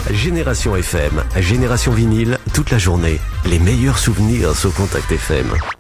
Génération FM, Génération Vinyle, toute la journée. Les meilleurs souvenirs sur Contact FM.